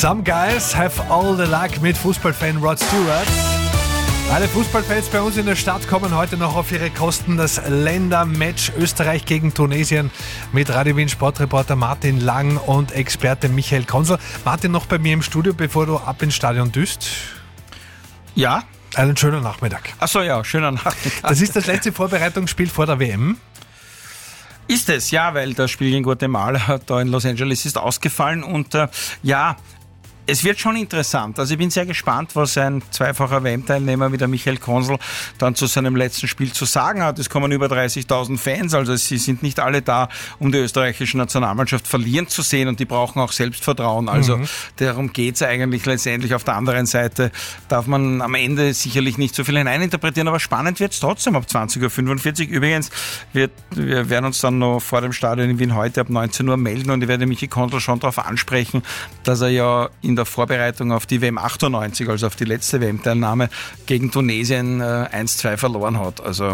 Some guys have all the luck mit Fußballfan Rod Stewart. Alle Fußballfans bei uns in der Stadt kommen heute noch auf ihre Kosten. Das Ländermatch Österreich gegen Tunesien mit Radio Wien Sportreporter Martin Lang und Experte Michael Konsel. Martin, noch bei mir im Studio, bevor du ab ins Stadion düst. Ja. Einen schönen Nachmittag. Achso, ja, schöner Nachmittag. Das ist das letzte Vorbereitungsspiel vor der WM. Ist es, ja, weil das Spiel gegen Guatemala da in Los Angeles ist ausgefallen und es wird schon interessant. Also ich bin sehr gespannt, was ein zweifacher WM-Teilnehmer wie der Michael Konsel dann zu seinem letzten Spiel zu sagen hat. Es kommen über 30.000 Fans, also sie sind nicht alle da, um die österreichische Nationalmannschaft verlieren zu sehen und die brauchen auch Selbstvertrauen. Also darum geht es eigentlich letztendlich. Auf der anderen Seite darf man am Ende sicherlich nicht so viel hineininterpretieren, aber spannend wird es trotzdem ab 20.45 Uhr. Übrigens, wir werden uns dann noch vor dem Stadion in Wien heute ab 19 Uhr melden und ich werde Michael Konsel schon darauf ansprechen, dass er ja in der Vorbereitung auf die WM 98, also auf die letzte WM-Teilnahme gegen Tunesien 1-2 verloren hat. Also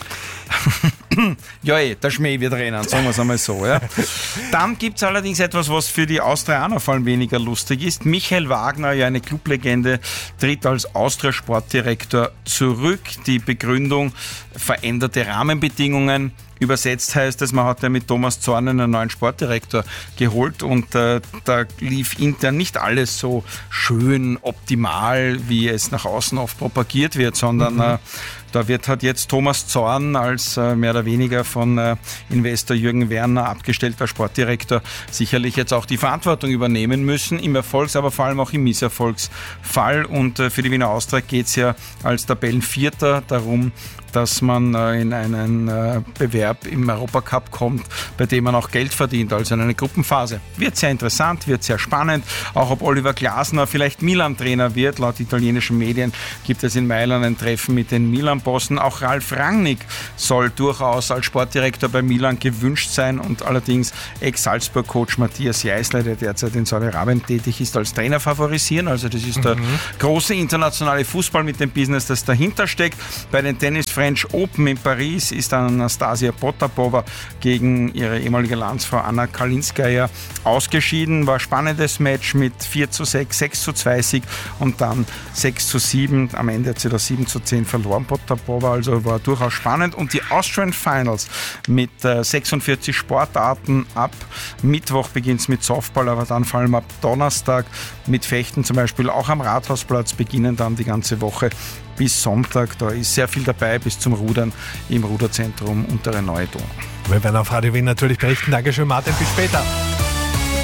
ja, der Schmäh wird rennen, sagen wir es einmal so. Ja. Dann gibt es allerdings etwas, was für die Austrianer vor allem weniger lustig ist. Michael Wagner, ja eine Clublegende, tritt als Austria-Sportdirektor zurück. Die Begründung: veränderte Rahmenbedingungen. Übersetzt heißt es, man hat ja mit Thomas Zorn einen neuen Sportdirektor geholt und da lief intern nicht alles so schön optimal, wie es nach außen oft propagiert wird, sondern da wird halt jetzt Thomas Zorn als mehr oder weniger von Investor Jürgen Werner abgestellter Sportdirektor sicherlich jetzt auch die Verantwortung übernehmen müssen, im Erfolgs-, aber vor allem auch im Misserfolgsfall. Und für die Wiener Austria geht es ja als Tabellenvierter darum, dass man in einen Bewerb im Europacup kommt, bei dem man auch Geld verdient, also in eine Gruppenphase. Wird sehr interessant, wird sehr spannend, auch ob Oliver Glasner vielleicht Milan-Trainer wird. Laut italienischen Medien gibt es in Mailand ein Treffen mit den Milan-Bossen. Auch Ralf Rangnick soll durchaus als Sportdirektor bei Milan gewünscht sein und allerdings Ex-Salzburg-Coach Matthias Jeißler, der derzeit in Saudi-Arabien tätig ist, als Trainer favorisieren. Also das ist der große internationale Fußball mit dem Business, das dahinter steckt. Bei den French Open in Paris ist Anastasia Potapova gegen ihre ehemalige Landsfrau Anna Kalinskaya ausgeschieden. War ein spannendes Match mit 4:6, 6:2 Sieg und dann 6:7. Am Ende hat sie da 7:10 verloren, Potapova, also war durchaus spannend. Und die Austrian Finals mit 46 Sportarten ab Mittwoch beginnt es mit Softball, aber dann vor allem ab Donnerstag mit Fechten zum Beispiel auch am Rathausplatz, beginnen dann die ganze Woche bis Sonntag. Da ist sehr viel dabei bis zum Rudern im Ruderzentrum Untere Neue Donau. Wir werden auf Radio Wien natürlich berichten. Dankeschön, Martin. Bis später.